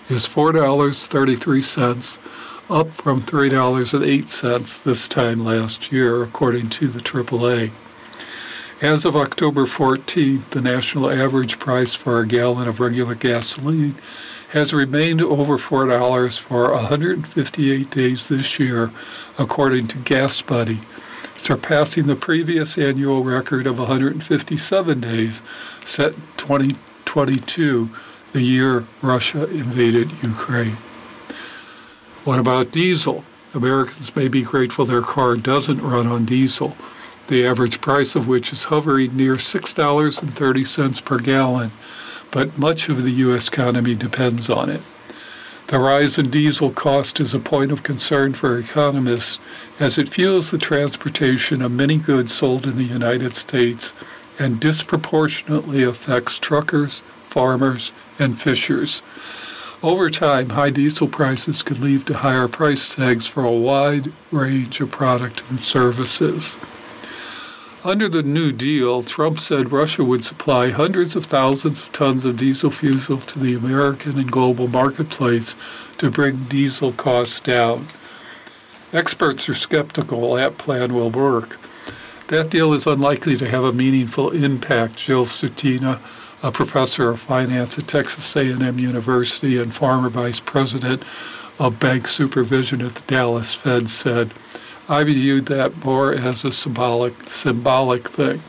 is $4.33, up from $3.08 this time last year, according to the AAA. As of October 14th, the national average price for a gallon of regular gasoline has remained over $4 for 158 days this year, according to Gas Buddy, surpassing the previous annual record of 157 days set in 2022, the year Russia invaded Ukraine. What about diesel? Americans may be grateful their car doesn't run on diesel, the average price of which is hovering near $6.30 per gallon, but much of the U.S. economy depends on it. The rise in diesel cost is a point of concern for economists as it fuels the transportation of many goods sold in the United States and disproportionately affects truckers, farmers, and fishers. Over time, high diesel prices could lead to higher price tags for a wide range of products and services. Under the New Deal, Trump said Russia would supply hundreds of thousands of tons of diesel fuel to the American and global marketplace to bring diesel costs down. Experts are skeptical that plan will work. That deal is unlikely to have a meaningful impact, Jill Sutina, a professor of finance at Texas A&M University and former vice president of bank supervision at the Dallas Fed, said, I viewed that more as a symbolic thing.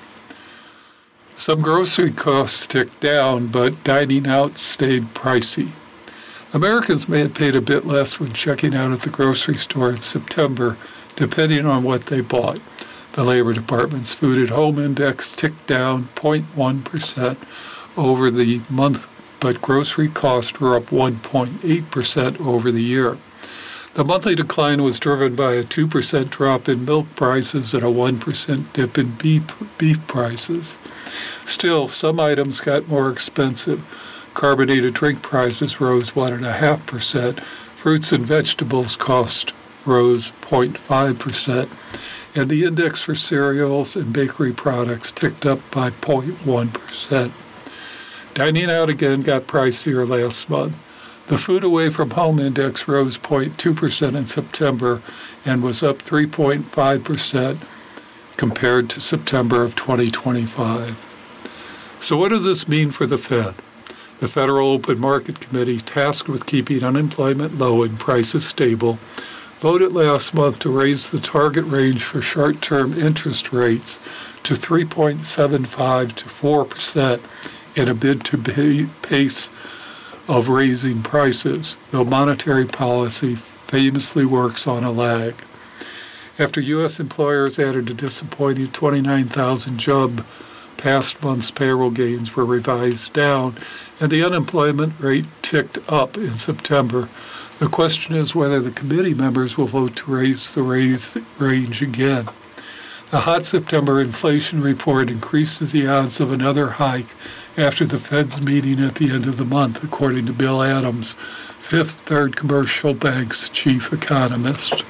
Some grocery costs ticked down, but dining out stayed pricey. Americans may have paid a bit less when checking out at the grocery store in September, depending on what they bought. The Labor Department's Food at Home Index ticked down 0.1% over the month, but grocery costs were up 1.8% over the year. The monthly decline was driven by a 2% drop in milk prices and a 1% dip in beef prices. Still, some items got more expensive. Carbonated drink prices rose 1.5%, fruits and vegetables cost rose 0.5%, and the index for cereals and bakery products ticked up by 0.1%. Dining out again got pricier last month. The Food Away from Home Index rose 0.2% in September and was up 3.5% compared to September of 2025. So what does this mean for the Fed? The Federal Open Market Committee, tasked with keeping unemployment low and prices stable, voted last month to raise the target range for short-term interest rates to 3.75 to 4% in a bid to pace of raising prices, though monetary policy famously works on a lag. After U.S. employers added a disappointing 29,000 jobs, past month's payroll gains were revised down, and the unemployment rate ticked up in September. The question is whether the committee members will vote to raise the range again. The hot September inflation report increases the odds of another hike after the Fed's meeting at the end of the month, according to Bill Adams, Fifth Third Commercial Bank's chief economist.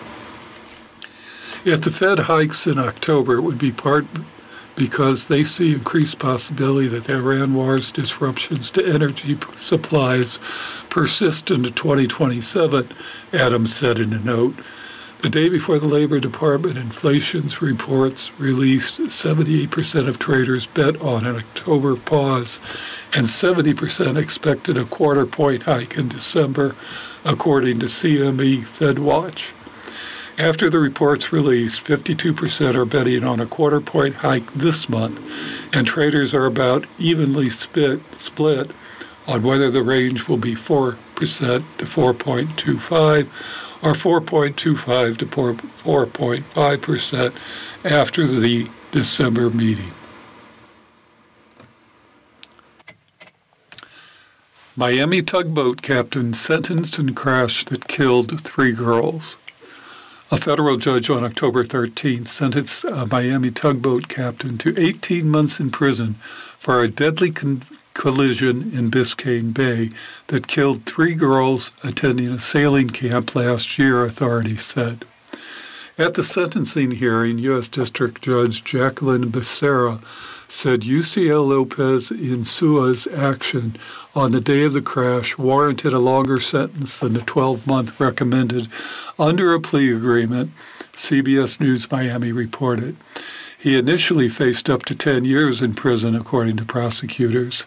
If the Fed hikes in October, it would be part because they see increased possibility that the Iran war's disruptions to energy supplies persist into 2027, Adams said in a note. The day before the Labor Department inflation's reports released, 78% of traders bet on an October pause, and 70% expected a quarter-point hike in December, according to CME FedWatch. After the report's release, 52% are betting on a quarter-point hike this month, and traders are about evenly split on whether the range will be 4% to 4.25 or 4.25 to 4.5% after the December meeting. Miami tugboat captain sentenced in crash that killed 3 girls. A federal judge on October 13th sentenced a Miami tugboat captain to 18 months in prison for a deadly collision in Biscayne Bay that killed 3 girls attending a sailing camp last year, authorities said. At the sentencing hearing, U.S. District Judge Jacqueline Becerra said UCL Lopez Insua's action on the day of the crash warranted a longer sentence than the 12-month recommended under a plea agreement, CBS News Miami reported. He initially faced up to 10 years in prison, according to prosecutors.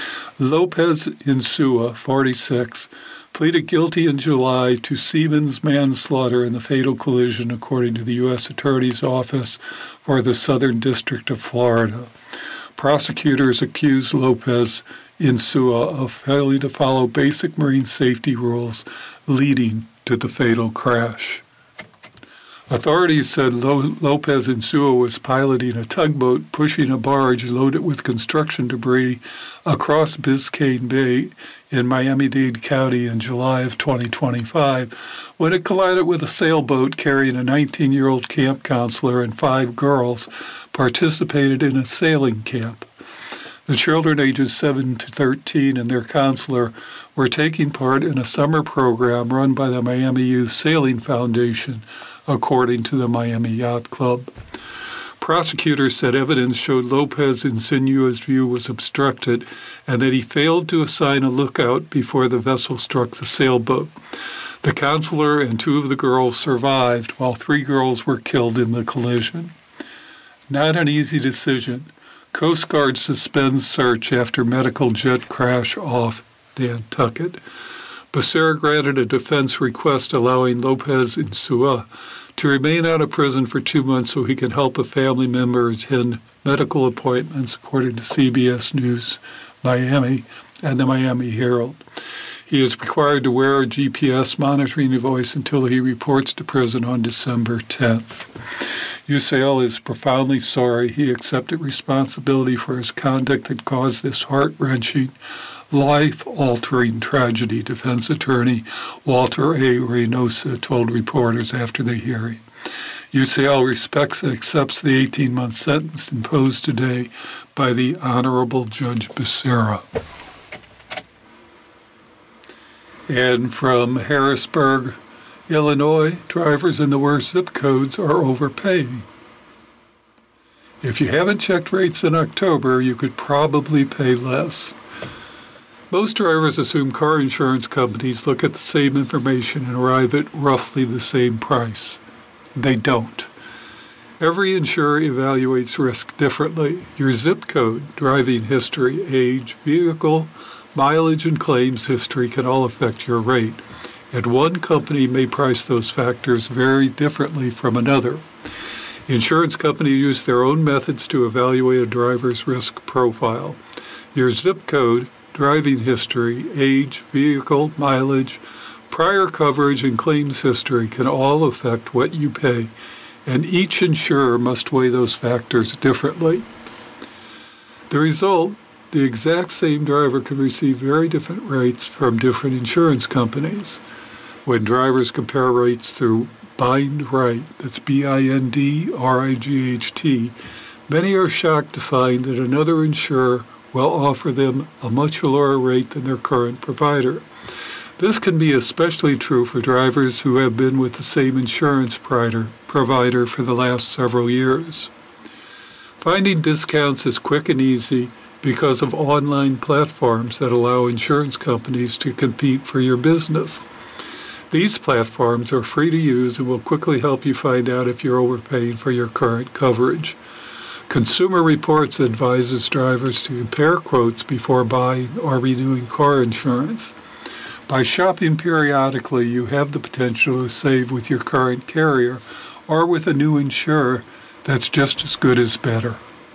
Lopez Insua, 46, pleaded guilty in July to Siemens manslaughter in the fatal collision, according to the U.S. Attorney's Office for the Southern District of Florida. Prosecutors accused Lopez Insua of failing to follow basic marine safety rules, leading to the fatal crash. Authorities said Lopez Insua was piloting a tugboat pushing a barge loaded with construction debris across Biscayne Bay in Miami-Dade County in July of 2025 when it collided with a sailboat carrying a 19-year-old camp counselor and 5 girls participated in a sailing camp. The children ages 7 to 13 and their counselor were taking part in a summer program run by the Miami Youth Sailing Foundation, according to the Miami Yacht Club. Prosecutors said evidence showed Lopez Insua's view was obstructed and that he failed to assign a lookout before the vessel struck the sailboat. The counselor and 2 of the girls survived, while 3 girls were killed in the collision. Not an easy decision. Coast Guard suspends search after medical jet crash off Nantucket. Becerra granted a defense request allowing Lopez Insua to remain out of prison for 2 months so he can help a family member attend medical appointments, according to CBS News Miami and the Miami Herald. He is required to wear a GPS monitoring device until he reports to prison on December 10th. UCL is profoundly sorry he accepted responsibility for his conduct that caused this heart-wrenching, life-altering tragedy, defense attorney Walter A. Reynosa told reporters after the hearing. UCL respects and accepts the 18-month sentence imposed today by the Honorable Judge Becerra. And from Harrisburg, Illinois, drivers in the worst zip codes are overpaying. If you haven't checked rates in October, you could probably pay less. Most drivers assume car insurance companies look at the same information and arrive at roughly the same price. They don't. Every insurer evaluates risk differently. Your zip code, driving history, age, vehicle, mileage, and claims history can all affect your rate, and one company may price those factors very differently from another. Insurance companies use their own methods to evaluate a driver's risk profile. Your zip code, driving history, age, vehicle, mileage, prior coverage, and claims history can all affect what you pay, and each insurer must weigh those factors differently. The result, the exact same driver can receive very different rates from different insurance companies. When drivers compare rates through BindRight, that's BINDRIGHT, many are shocked to find that another insurer will offer them a much lower rate than their current provider. This can be especially true for drivers who have been with the same insurance provider for the last several years. Finding discounts is quick and easy because of online platforms that allow insurance companies to compete for your business. These platforms are free to use and will quickly help you find out if you're overpaying for your current coverage. Consumer Reports advises drivers to compare quotes before buying or renewing car insurance. By shopping periodically, you have the potential to save with your current carrier or with a new insurer that's just as good as better.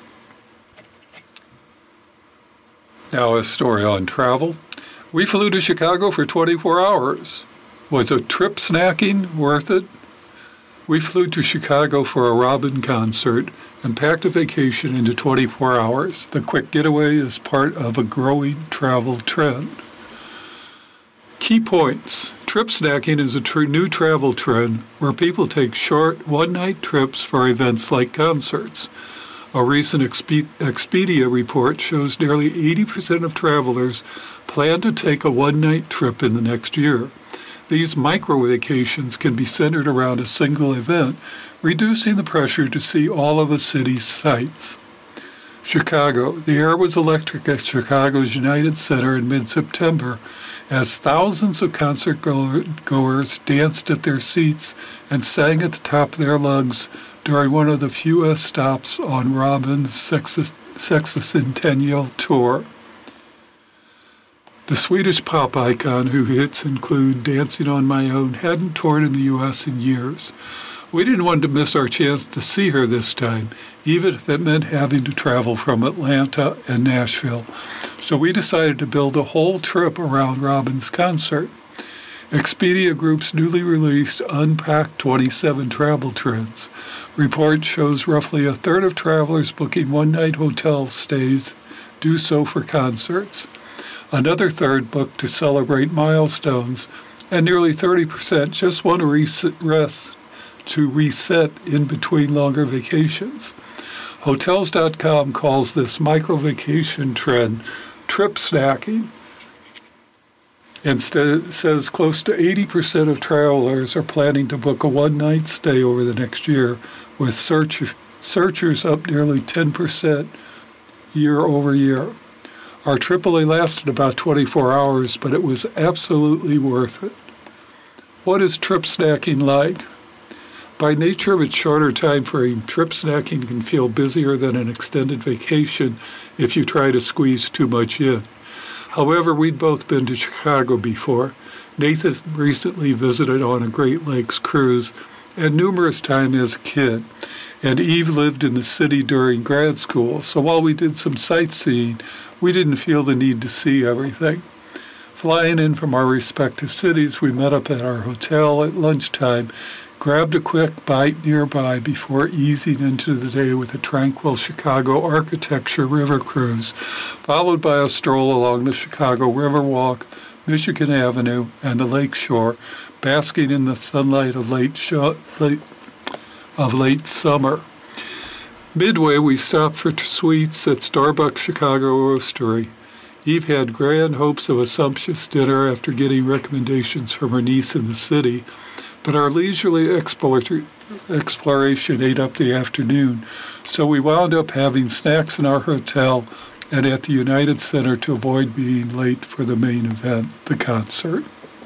Now a story on travel. We flew to Chicago for 24 hours. Was a trip snacking worth it? We flew to Chicago for a Robin concert and packed a vacation into 24 hours. The quick getaway is part of a growing travel trend. Key points. Trip snacking is a new travel trend where people take short one-night trips for events like concerts. A recent Expedia report shows nearly 80% of travelers plan to take a one-night trip in the next year. These micro-vacations can be centered around a single event, reducing the pressure to see all of a city's sights. Chicago. The air was electric at Chicago's United Center in mid-September as thousands of concert goers danced at their seats and sang at the top of their lungs during one of the fewest stops on Robin's sexacentennial tour. The Swedish pop icon, whose hits include Dancing on My Own, hadn't toured in the U.S. in years. We didn't want to miss our chance to see her this time, even if it meant having to travel from Atlanta and Nashville. So we decided to build a whole trip around Robin's concert. Expedia Group's newly released Unpacked 27 Travel Trends report shows roughly a third of travelers booking one-night hotel stays do so for concerts. Another third booked to celebrate milestones, and nearly 30% just want to reset in between longer vacations. Hotels.com calls this micro-vacation trend trip snacking, and says close to 80% of travelers are planning to book a one-night stay over the next year, with searchers up nearly 10% year over year. Our trip only lasted about 24 hours, but it was absolutely worth it. What is trip snacking like? By nature of its shorter time frame, trip snacking can feel busier than an extended vacation if you try to squeeze too much in. However, we'd both been to Chicago before. Nathan recently visited on a Great Lakes cruise, and numerous times as a kid. And Eve lived in the city during grad school, so while we did some sightseeing, we didn't feel the need to see everything. Flying in from our respective cities, we met up at our hotel at lunchtime, grabbed a quick bite nearby before easing into the day with a tranquil Chicago architecture river cruise, followed by a stroll along the Chicago Riverwalk, Michigan Avenue, and the lake shore, basking in the sunlight of late summer. Midway, we stopped for sweets at Starbucks Chicago Roastery. Eve had grand hopes of a sumptuous dinner after getting recommendations from her niece in the city, but our leisurely exploration ate up the afternoon, so we wound up having snacks in our hotel and at the United Center to avoid being late for the main event, the concert.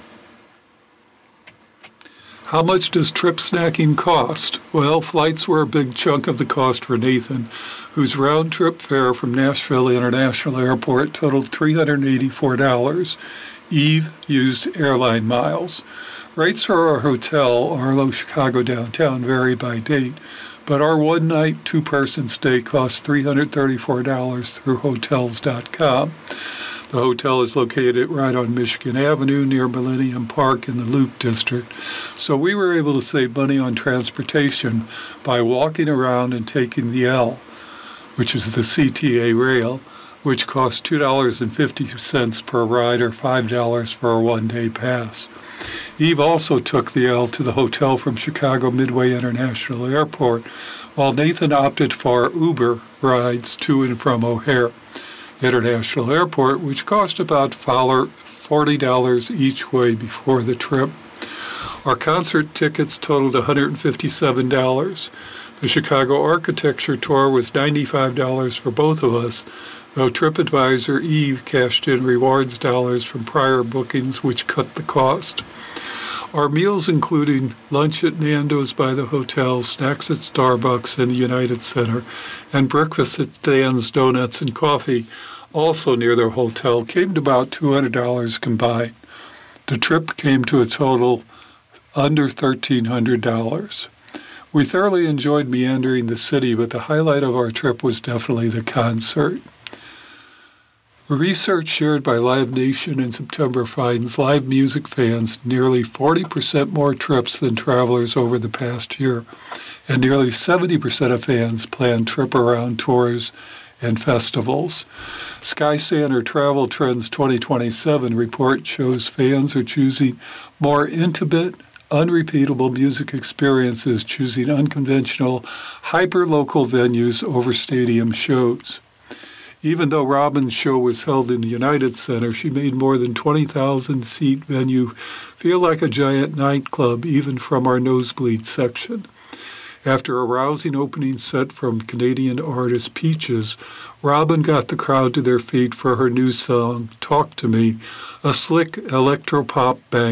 How much does trip snacking cost? Well, flights were a big chunk of the cost for Nathan, whose round-trip fare from Nashville International Airport totaled $384. Eve used airline miles. Rates for our hotel, Arlo Chicago Downtown, vary by date, but our one-night, two-person stay cost $334 through Hotels.com. The hotel is located right on Michigan Avenue near Millennium Park in the Loop District, so we were able to save money on transportation by walking around and taking the L, which is the CTA rail, which costs $2.50 per ride or $5 for a one-day pass. Eve also took the L to the hotel from Chicago Midway International Airport, while Nathan opted for Uber rides to and from O'Hare International Airport, which cost about $40 each way before the trip. Our concert tickets totaled $157. The Chicago Architecture Tour was $95 for both of us, though TripAdvisor Eve cashed in rewards dollars from prior bookings, which cut the cost. Our meals including lunch at Nando's by the hotel, snacks at Starbucks and the United Center, and breakfast at Dan's Donuts and Coffee, also near their hotel, came to about $200 combined. The trip came to a total under $1,300. We thoroughly enjoyed meandering the city, but the highlight of our trip was definitely the concert. Research shared by Live Nation in September finds live music fans nearly 40% more trips than travelers over the past year, and nearly 70% of fans plan trip-around tours and festivals. Skyscanner Travel Trends 2027 report shows fans are choosing more intimate, unrepeatable music experiences, choosing unconventional, hyper-local venues over stadium shows. Even though Robin's show was held in the United Center, she made more than 20,000-seat venue feel like a giant nightclub, even from our nosebleed section. After a rousing opening set from Canadian artist Peaches, Robyn got the crowd to their feet for her new song, Talk to Me, a slick electropop bang